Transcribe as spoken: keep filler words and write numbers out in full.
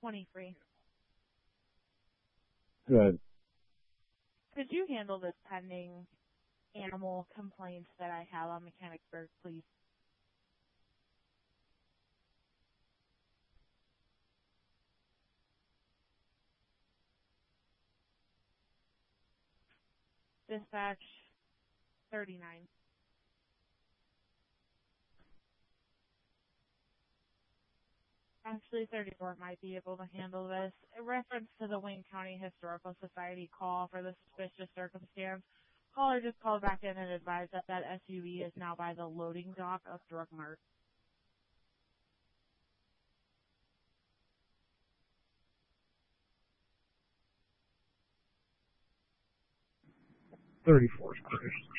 twenty-three. Good. Could you handle this pending animal complaints that I have on Mechanicsburg, please? Dispatch thirty-nine. Actually, thirty-four might be able to handle this. In reference to the Wayne County Historical Society call for the suspicious circumstance, caller just called back in and advised that that S U V is now by the loading dock of Drug Mart. thirty-four is finished.